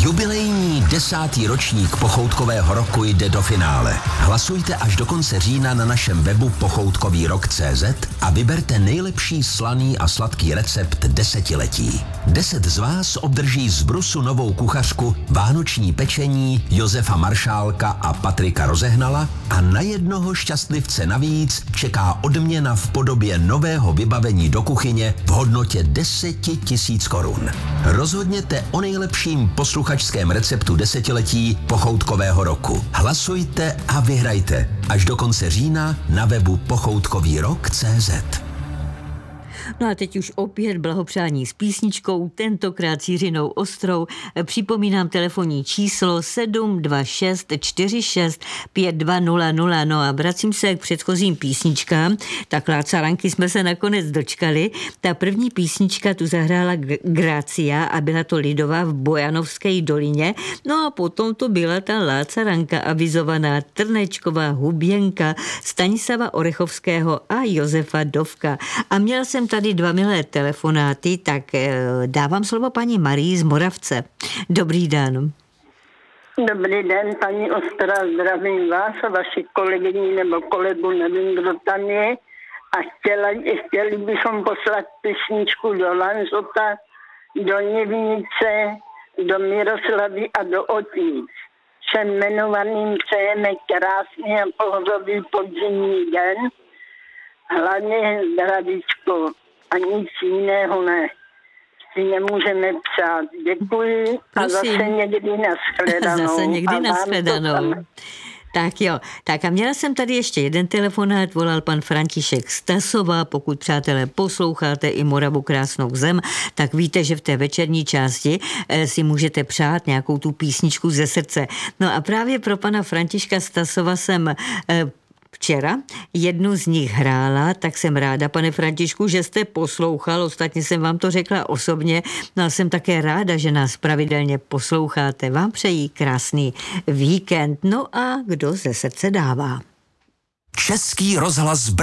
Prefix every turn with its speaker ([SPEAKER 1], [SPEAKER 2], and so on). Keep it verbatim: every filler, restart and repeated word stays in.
[SPEAKER 1] Jubilejní desátý ročník pochoutkového roku jde do finále. Hlasujte až do konce října na našem webu pochoutkový rok tečka cé zet a vyberte nejlepší slaný a sladký recept desetiletí. Deset z vás obdrží z Brusu novou kuchařku, vánoční pečení Josefa Maršálka a Patrika Rozehnala a na jednoho šťastlivce navíc čeká odměna v podobě nového vybavení do kuchyně v hodnotě deset tisíc korun. Rozhodněte o nejlepším posluchačském receptu desetiletí pochoutkového roku. Hlasujte a vyhrajte až do konce října na webu pochoutkový rok tečka cé zet.
[SPEAKER 2] No a teď už opět blahopřání s písničkou, tentokrát s Jiřinou Ostrou. Připomínám telefonní číslo sedm dva šest čtyři šest pět dva nula nula. No a vracím se k předchozím písničkám. Tak Lácaranky jsme se nakonec dočkali. Ta první písnička tu zahrála Grácia a byla to lidová v Bojanovské dolině. No a potom to byla ta Lácaranka avizovaná Trnečková, Huběnka, Stanislava Orechovského a Josefa Dovka. A měla jsem tady dva milé telefonáty, tak dávám slovo paní Marii z Moravce. Dobrý den.
[SPEAKER 3] Dobrý den, paní Ostra, zdravím vás a vaši kolegyni nebo kolegu, nevím, kdo tam je. A chtěla, chtěli bychom poslat písničku do Lanzota, do Nivnice, do Miroslavy a do Otic. Všem jmenovaným přejeme krásný a pohodový podzimní den. Hlavně zdravíčko a nic jiného ne. Si nemůžeme psát. Děkuji. Prosím. A zase někdy nashledanou.
[SPEAKER 2] Zase někdy nashledanou. Tak jo, tak a měla jsem tady ještě jeden telefonát, volal pan František Stasova. Pokud, přátelé, posloucháte i Moravu krásnou zem, tak víte, že v té večerní části si můžete přát nějakou tu písničku ze srdce. No a právě pro pana Františka Stasova jsem včera jednu z nich hrála, tak jsem ráda, pane Františku, že jste poslouchal, ostatně jsem vám to řekla osobně, no a jsem také ráda, že nás pravidelně posloucháte. Vám přeji krásný víkend, no a kdo ze srdce dává?
[SPEAKER 1] Český rozhlas Brno.